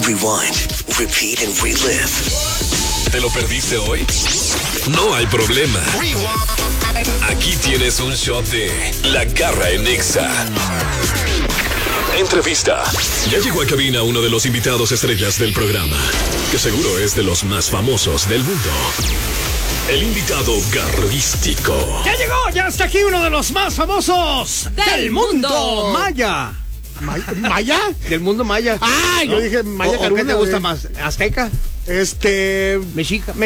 rewind, repeat and relive. ¿Te lo perdiste hoy? No hay problema. Aquí tienes un shot de La Garra en Nexa. Entrevista. Ya llegó a cabina uno de los invitados estrellas del programa, que seguro es de los más famosos del mundo. El invitado garrístico. Ya llegó, ya está aquí uno de los más famosos del mundo. Maya. ¿Maya? Del mundo maya. Ah, yo dije Maya Caruna. ¿Qué te gusta más? ¿Azteca? Mexica.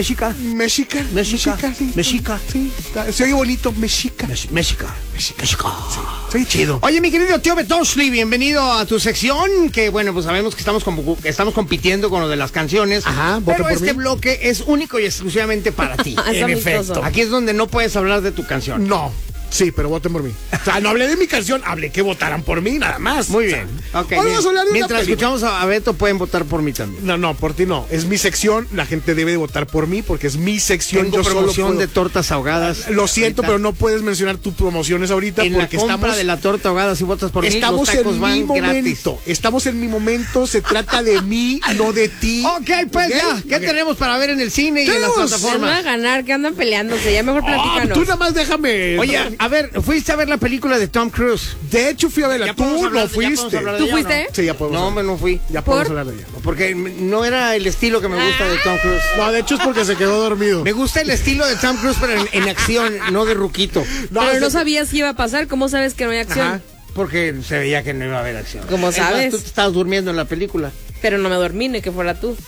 Sí, se oye bonito, Mexica. Mexica. Sí, se oye chido. Oye, mi querido tío Betoshli, bienvenido a tu sección, que bueno, pues sabemos que estamos compitiendo con lo de las canciones. Ajá, pero por este mí. bloque es único y exclusivamente para ti. En efecto. Aquí es donde no puedes hablar de tu canción. No. Sí, pero voten por mí. O sea, no hablé de mi canción, hablé que votaran por mí, nada más. Muy bien. Okay, vamos a hablar de mientras una película. escuchamos a Beto, pueden votar por mí también. No, por ti no. Es mi sección, la gente debe de votar por mí porque es mi sección. Tengo yo solo promoción puedo... de tortas ahogadas. Lo siento, ahorita. pero no puedes mencionar tus promociones ahorita En porque la compra estamos de la torta ahogada, si votas por mí, estamos los tacos en van mi gratis. momento. Estamos en mi momento. Se trata de mí, no de ti. Ok, pues ya. ¿Qué tenemos para ver en el cine y en las Tenemos. Se van a plataformas? ganar, que andan peleándose. Ya mejor platícanos. Tú nada más déjame. Oye, a ver, ¿fuiste a ver la película de Tom Cruise? De hecho fui a verla. Ya Tú podemos hablar no de- ya podemos fuiste. hablar de ¿Tú ella, fuiste? ¿no? Sí, ya podemos. No, hablar. no fui. Ya podemos ¿Por? hablar de ella. Porque no era el estilo que me gusta de Tom Cruise. No, de hecho es porque se quedó dormido. Me gusta el estilo de Tom Cruise, pero en acción, no de ruquito. Pero no sabías qué iba a pasar. ¿Cómo sabes que no hay acción? Ajá, porque se veía que no iba a haber acción. ¿Cómo Es más, sabes? tú te estabas durmiendo en la película. Pero no me dormí, ni que fuera tú.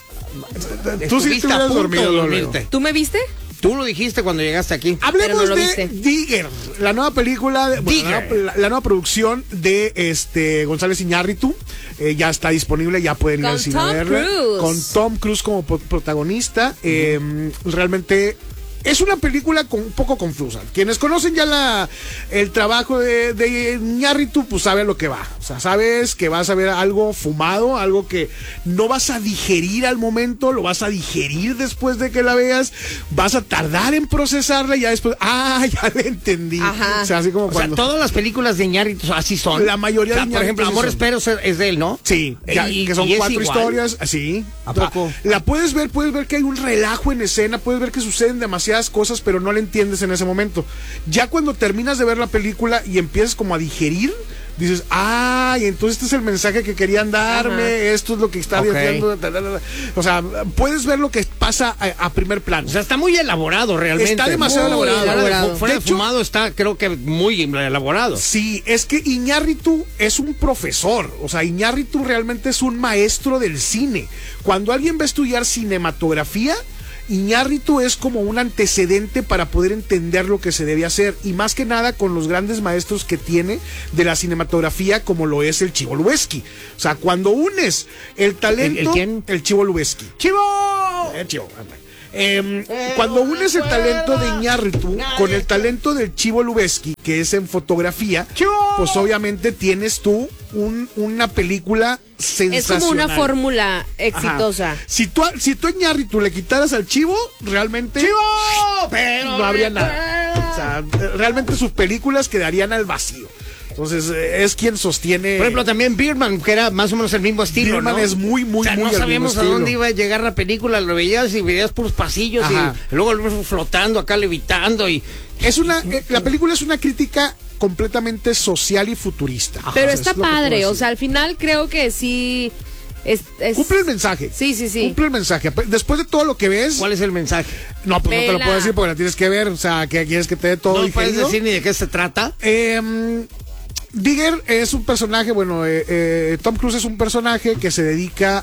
Tú sí Estuviste te a hubieras punto dormido, de luego. dormirte. ¿Tú me viste? Tú lo dijiste cuando llegaste aquí. Hablemos Pero no lo de viste. Digger, la nueva película, Digger. la nueva producción de González Iñárritu. Ya está disponible, ya pueden ir Con al cine a Tom verla. Cruise. Con Tom Cruise como protagonista. Realmente es una película un poco confusa. Quienes conocen ya el trabajo de Iñárritu, pues saben lo que va. O sea, sabes que vas a ver algo fumado, algo que no vas a digerir al momento, lo vas a digerir después de que la veas, vas a tardar en procesarla y ya después, ya le entendí. Ajá. O sea, así como O sea, cuando... todas las películas de Iñárritu así son. La mayoría O sea, de por ejemplo, Iñárritu Amores son. Perros es de él, ¿no? Sí, que son y es 4 igual. historias, sí. ¿A poco? La puedes ver que hay un relajo en escena, puedes ver que suceden demasiadas cosas, pero no le entiendes en ese momento. Ya cuando terminas de ver la película y empiezas como a digerir, dices, y entonces este es el mensaje que querían darme, Ajá. esto es lo que está Ok. diciendo. O sea, puedes ver lo que pasa a primer plano. O sea, está muy elaborado realmente. Está demasiado Muy elaborado. Fuera De de hecho, fumado está, creo que muy elaborado. Sí, es que Iñárritu es un profesor, o sea, Iñárritu realmente es un maestro del cine. Cuando alguien va a estudiar cinematografía, Iñárritu es como un antecedente para poder entender lo que se debe hacer, y más que nada con los grandes maestros que tiene de la cinematografía, como lo es el Chivo Lubeski. O sea, cuando unes el talento... ¿El quién? El Chivo Lubeski. ¡Chivo! El Chivo, cuando unes el talento de Iñárritu con el talento del Chivo Lubeski, que es en fotografía, pues obviamente tienes tú una película Es sensacional. como una fórmula exitosa. Ajá. Si tú a Iñárritu le quitaras al Chivo, realmente Pero no habría nada. O sea, realmente sus películas quedarían al vacío. Entonces, es quien sostiene... Por ejemplo, también Birdman, que era más o menos el mismo estilo, Birdman ¿no? es muy, muy, o sea, muy no al sabíamos mismo a dónde estilo. iba a llegar la película, lo veías y veías puros pasillos. Ajá. Y luego lo ves flotando acá, levitando y... la película es una crítica completamente social y futurista. Pero O sea, está es lo que puedo padre. O decir. sea, al final creo que sí. Es... Cumple el mensaje. Sí. Cumple el mensaje. Después de todo lo que ves... ¿Cuál es el mensaje? No, pues no te lo Vela. puedo decir porque la tienes que ver. O sea, que quieres que te dé todo No puedes digerido. decir ni de qué se trata. Digger es un personaje, Tom Cruise es un personaje que se dedica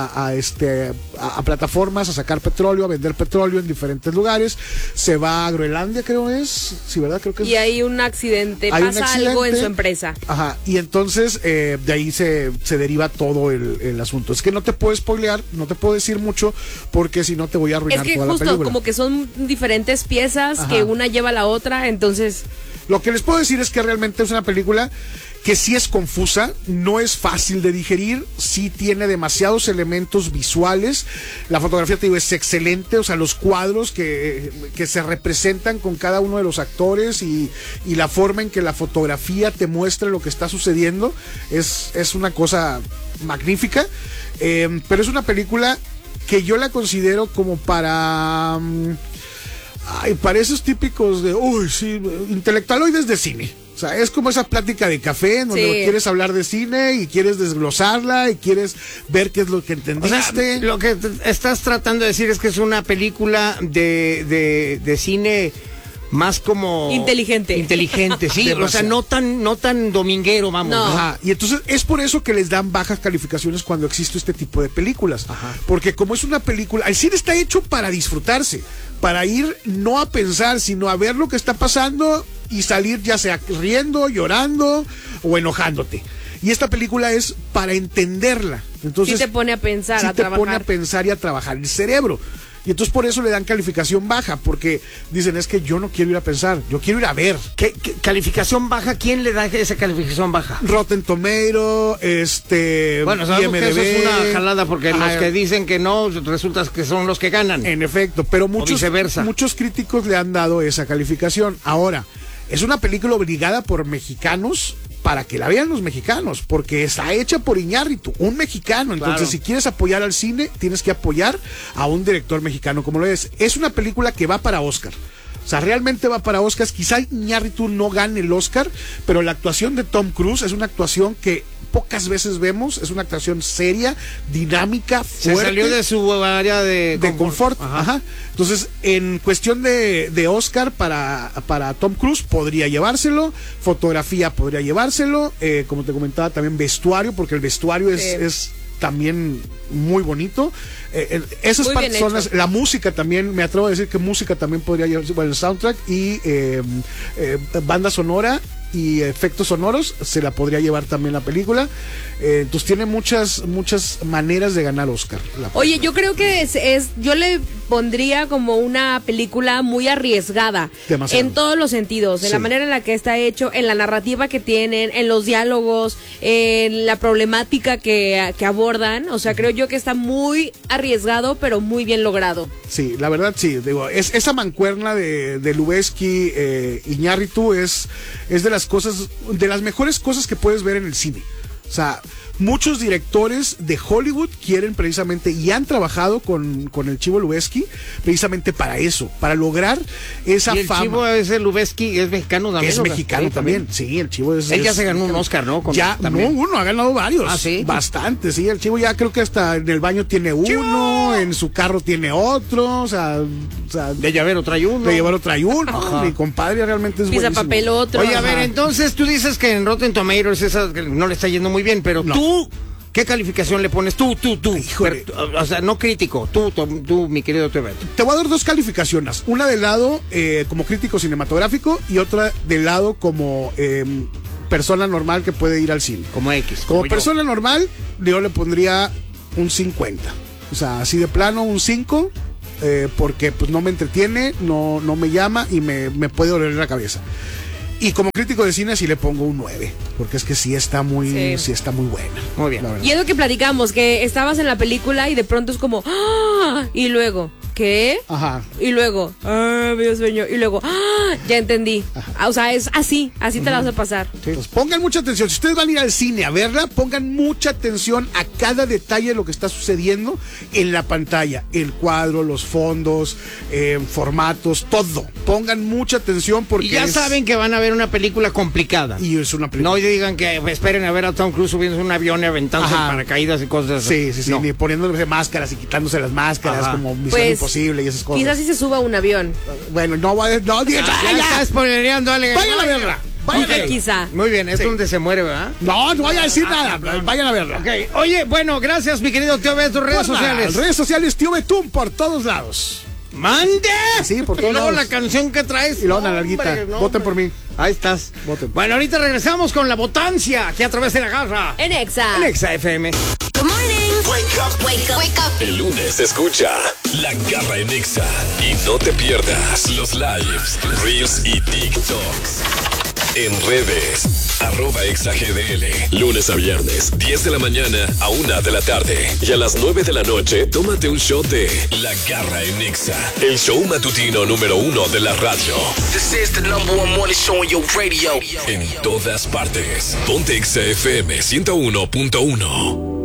a plataformas, a sacar petróleo, a vender petróleo en diferentes lugares. Se va a Groenlandia, creo es. Sí, ¿verdad? Creo que es. Y hay un accidente, Hay un pasa algo en accidente. su empresa. Ajá, y entonces de ahí se deriva todo el asunto. Es que no te puedo spoilear, no te puedo decir mucho, porque si no te voy a Es arruinar que toda la justo película. como que son diferentes piezas Ajá. que una lleva a la otra, entonces... Lo que les puedo decir es que realmente es una película que sí es confusa, no es fácil de digerir, sí tiene demasiados elementos visuales. La fotografía, te digo, es excelente, o sea, los cuadros que se representan con cada uno de los actores y la forma en que la fotografía te muestra lo que está sucediendo es una cosa magnífica. Pero es una película que yo la considero como para esos típicos de intelectualoides de cine. O sea, es como esa plática de café en donde quieres hablar de cine y quieres desglosarla y quieres ver qué es lo que entendiste. O sea, lo que estás tratando de decir es que es una película de cine más como inteligente, sí. O sea, no tan dominguero, vamos. No. Ajá. Y entonces es por eso que les dan bajas calificaciones cuando existe este tipo de películas. Ajá. Porque como es una película, el cine está hecho para disfrutarse, para ir no a pensar, sino a ver lo que está pasando y salir ya sea riendo, llorando o enojándote. Y esta película es para entenderla. Entonces, sí te pone a pensar, sí a te trabajar. pone a pensar y a trabajar el cerebro. Y entonces por eso le dan calificación baja, porque dicen, es que yo no quiero ir a pensar, yo quiero ir a ver. ¿Qué calificación baja? ¿Quién le da esa calificación baja? Rotten Tomato, Bueno, sabemos que eso es una jalada porque Ajá. los que dicen que no, resulta que son los que ganan. En efecto, pero viceversa. muchos críticos le han dado esa calificación. Ahora, es una película obligada por mexicanos para que la vean los mexicanos, porque está hecha por Iñárritu, un mexicano. Entonces, Claro. si quieres apoyar al cine, tienes que apoyar a un director mexicano como lo es. Es una película que va para Oscar. O sea, realmente va para Oscars. Quizá Iñárritu no gane el Oscar, pero la actuación de Tom Cruise es una actuación que pocas veces vemos. Es una actuación seria, dinámica, fuerte. Se salió de su área de confort. Ajá. Entonces, en cuestión de Oscar para Tom Cruise, podría llevárselo. Fotografía podría llevárselo. Como te comentaba, también vestuario, porque el vestuario es también muy bonito. Esas Muy bien personas, hecho. la música también, me atrevo a decir que música también podría llevarse, bueno, el soundtrack y banda sonora y efectos sonoros se la podría llevar también la película. Entonces tiene muchas maneras de ganar Oscar. Oye, yo creo que yo le pondría como una película muy arriesgada. Demasiado. En todos los sentidos, en Sí. la manera en la que está hecho, en la narrativa que tienen, en los diálogos, en la problemática que abordan. O sea, creo yo que está muy arriesgado, pero muy bien logrado. Sí, la verdad sí, digo, esa mancuerna de Lubezki, Iñárritu es de las cosas, de las mejores cosas que puedes ver en el cine. O sea, muchos directores de Hollywood quieren precisamente y han trabajado con el Chivo Lubezki precisamente para eso, para lograr esa Y el fama. Chivo ese Lubezki es mexicano también. Es ¿no? mexicano Sí, también. Sí, el Chivo es. Él ya es se ganó un mexicano. Oscar, ¿no? Ya, también. no uno, ha ganado varios. Ah, ¿sí? Bastante, sí. El Chivo ya creo que hasta en el baño tiene uno, en su carro tiene otro, o sea De llavero trae uno. de llevar trae uno. Ajá. Mi compadre realmente es Pisa buenísimo. papel otro. Oye, a ver, Ajá. entonces tú dices que en Rotten Tomatoes esa que no le está yendo muy bien, pero No. tú, ¿qué calificación le pones? Tú. Híjole. O sea, no crítico, tú, mi querido Teoberto. Te voy a dar dos calificaciones. Una del lado como crítico cinematográfico y otra del lado como persona normal que puede ir al cine. Como X. Como yo. persona normal, yo le pondría un 50. O sea, así de plano, un 5. Porque pues no me entretiene, no me llama y me puede doler la cabeza. Y como crítico de cine sí le pongo un 9, porque es que sí está muy buena. Muy bien. la verdad. Y es lo que platicamos, que estabas en la película y de pronto es como, ¡ah! Y luego, ¿qué? Ajá. Y luego, ¡ah! Me dio sueño. Y luego, ¡ah! Ya entendí. O sea, es así te la vas a pasar. Pues pongan mucha atención. Si ustedes van a ir al cine a verla, pongan mucha atención a cada detalle de lo que está sucediendo en la pantalla. El cuadro, los fondos, formatos, todo. Pongan mucha atención porque Y ya saben que van a ver una película complicada. Y es una película. No digan que esperen a ver a Tom Cruise subiéndose un avión y aventándose Ajá. paracaídas y cosas así. Sí, No. ni poniéndose máscaras y quitándose las máscaras Ajá. como Misión Pues, Imposible y esas cosas. quizás sí se suba a un avión. Bueno, no digan. Ya está spoilereando, Ale. Vayan a verla. Vayan a Ok, verla. quizá. Muy bien, es Sí. donde se muere, ¿verdad? No voy a decir nada. Vayan a verla. Ok, oye, bueno, gracias, mi querido Teo Beto, tus redes Pues nada, sociales. redes sociales, Tío Betún por todos lados. ¡Mande! Sí, por Y todos luego lados. la canción que traes. Y luego una No, larguita. hombre, no, Voten hombre. por mí. Ahí estás. Voten. Bueno, ahorita regresamos con la votancia aquí a través de la garra. En Exa. En Exa FM. Good morning. Wake up. Wake up. Wake up. El lunes escucha La Garra en Exa. Y no te pierdas los lives, reels y TikToks. En redes, @exagdl. Lunes a viernes, 10 de la mañana a 1 de la tarde. Y a las 9 de la noche, tómate un shot de La Garra en Exa, el show matutino número 1 de la radio. This is the #1 morning show on your radio. En todas partes. Ponte Exa FM 101.1.